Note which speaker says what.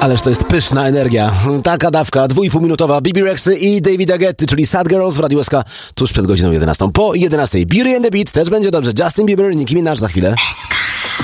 Speaker 1: Ależ to jest pyszna energia. Taka dawka 2,5-minutowa Bibi Rexy i Davida Getty, czyli Sad Girls w Radiu SK tuż przed godziną 11. Po 11. Beauty and the Beat też będzie dobrze. Justin Bieber, Nicki Minaj za chwilę.
Speaker 2: SK.